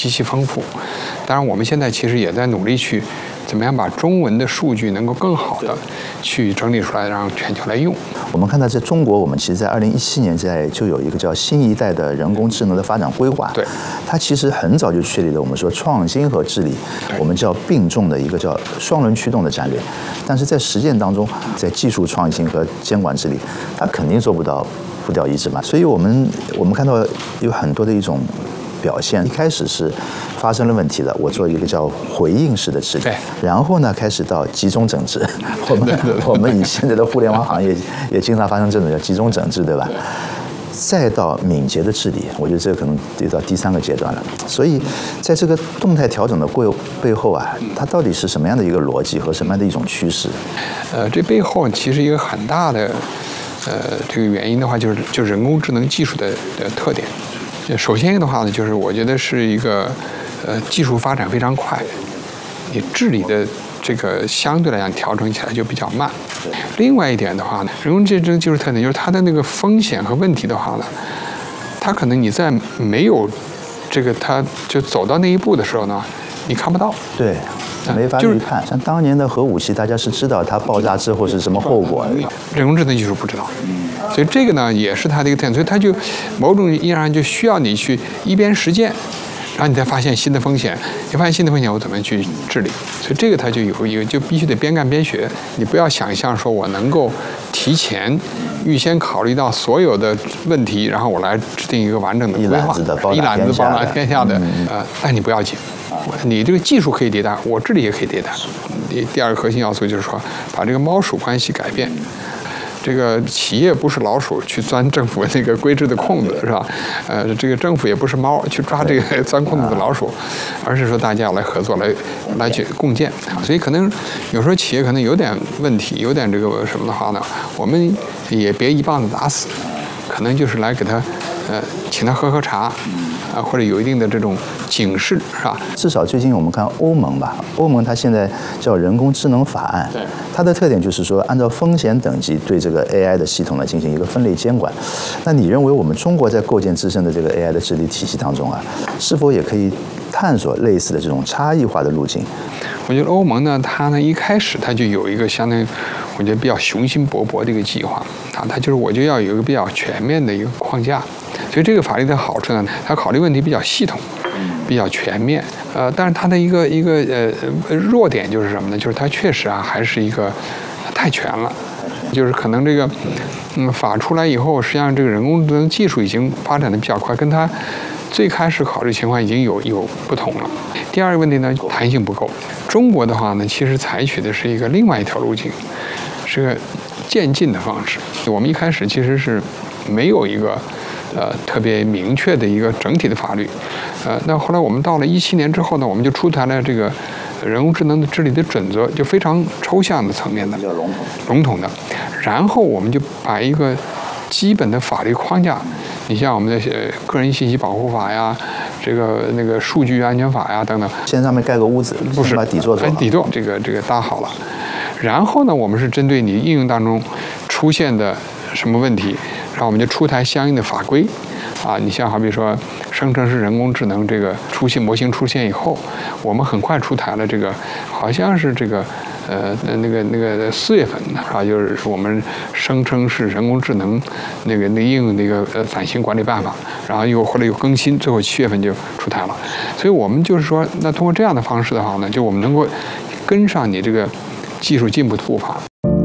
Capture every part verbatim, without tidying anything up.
极其丰富。当然，我们现在其实也在努力去怎么样把中文的数据能够更好的去整理出来，让全球来用。 我们看到在中国，我们其实在二零一七年在就有一个叫新一代的人工智能的发展规划。 对， 它其实很早就确立了我们说创新和治理，我们叫并重的一个叫双轮驱动的战略。但是在实践当中，在技术创新和监管治理，它肯定做不到步调一致嘛。所以我们我们看到有很多的一种表现，一开始是发生了问题的，我做一个叫回应式的治理，然后呢开始到集中整治。我们我们以现在的互联网行业也经常发生这种叫集中整治，对吧？再到敏捷的治理，我觉得这个可能得到第三个阶段了。所以在这个动态调整的背背后啊，它到底是什么样的一个逻辑和什么样的一种趋势？ 呃，这背后其实一个很大的呃这个原因的话，就是就是人工智能技术的的特点。首先的话呢，就是我觉得是一个呃技术发展非常快，你治理的这个相对来讲调整起来就比较慢。另外一点的话呢，人工智能技术特点就是它的那个风险和问题的话呢，它可能你在没有这个它就走到那一步的时候呢，你看不到。 对。没法预判，像当年的核武器，大家是知道它爆炸之后是什么后果的， 人工智能技术不知道，所以这个呢也是它的一个特点，所以它就某种意义上就需要你去一边实践，然后你再发现新的风险，你发现新的风险我怎么去治理，所以这个它就有一个就必须得边干边学，你不要想象说我能够提前预先考虑到所有的问题，然后我来制定一个完整的规划，一揽子包打天下的，呃，但你不要紧。你这个技术可以迭代，我治理也可以迭代。第第二个核心要素就是说，把这个猫鼠关系改变。这个企业不是老鼠去钻政府那个规制的空子，是吧？呃，这个政府也不是猫去抓这个钻空子的老鼠，而是说大家要来合作，来来去共建。所以可能有时候企业可能有点问题，有点这个什么的话呢，我们也别一棒子打死，可能就是来给他呃请他喝喝茶。啊，或者有一定的这种警示，是吧？ 至少最近我们看欧盟吧，欧盟它现在叫人工智能法案， 对， 它的特点就是说按照风险等级对这个 A I 的系统呢进行一个分类监管。那你认为我们中国在构建自身的这个 A I 的治理体系当中啊，是否也可以探索类似的这种差异化的路径？ 我觉得欧盟呢，它呢一开始它就有一个相当于我觉得比较雄心勃勃的一个计划啊，它就是我就要有一个比较全面的一个框架。所以这个法律的好处呢，它考虑问题比较系统，比较全面。呃，但是它的一个一个呃弱点就是什么呢？就是它确实啊还是一个太全了，就是可能这个嗯法出来以后，实际上这个人工智能技术已经发展的比较快，跟它最开始考虑情况已经有有不同了。第二个问题呢，弹性不够。中国的话呢，其实采取的是一个另外一条路径，是个渐进的方式。我们一开始其实是没有一个。呃，特别明确的一个整体的法律，呃，那后来我们到了一七年之后呢，我们就出台了这个人工智能的治理的准则，就非常抽象的层面的， 笼统笼统的，然后我们就把一个基本的法律框架，你像我们的呃个人信息保护法呀，这个那个数据安全法呀等等， 先上面盖个屋子， 不是把底座做好， 底座这个这个搭好了，然后呢，我们是针对你应用当中出现的什么问题。然后我们就出台相应的法规，啊，你像好比说生成式人工智能这个出现模型出现以后，我们很快出台了这个，好像是这个呃那个那个四月份啊，就是我们生成式人工智能那个那应用的一个呃暂行管理办法，然后又后来又更新，最后七月份就出台了。所以我们就是说，那通过这样的方式的话呢，就我们能够跟上你这个技术进步的步伐。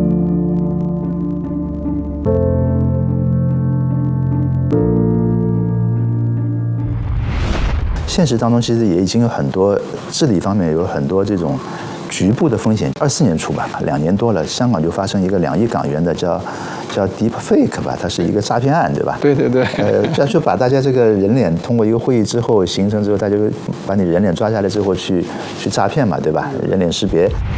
现实当中，其实也已经有很多治理方面有很多这种局部的风险。二四年初吧，两年多了，香港就发生一个两亿港元的叫叫 Deepfake 吧，它是一个诈骗案，对吧？ 对对对。 呃，这就把大家这个人脸通过一个会议之后形成之后，大家就把你人脸抓下来之后去去诈骗嘛，对吧？人脸识别。